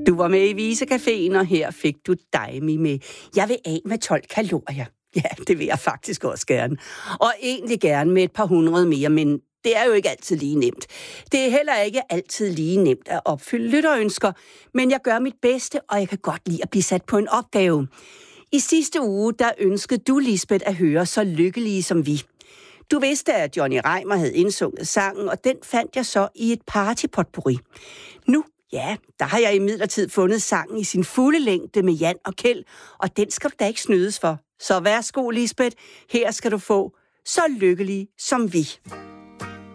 Du var med i Visecaféen, og her fik du Daimi med Jeg vil af med 12 kalorier. Ja, det vil jeg faktisk også gerne. Og egentlig gerne med et par hundrede mere, men det er jo ikke altid lige nemt. Det er heller ikke altid lige nemt at opfylde lytterønsker, men jeg gør mit bedste, og jeg kan godt lide at blive sat på en opgave. I sidste uge, der ønskede du, Lisbeth, at høre Så lykkelige som vi. Du vidste, at Johnny Reimer havde indsunget sangen, og den fandt jeg så i et partypotpourri. Nu, ja, der har jeg imidlertid fundet sangen i sin fulde længde med Jan og Kjeld, og den skal du da ikke snydes for. Så værsgo, Lisbeth, her skal du få Så lykkelig som vi.